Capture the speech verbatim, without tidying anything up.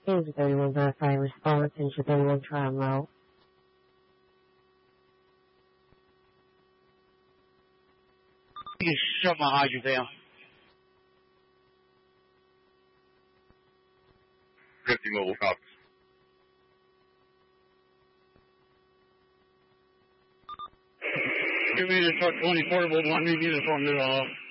Is they will verify response and should they will try and roll. You shut my hydrant down. fifty mobile copies. Give me the truck twenty portable, one new uniform, they're off.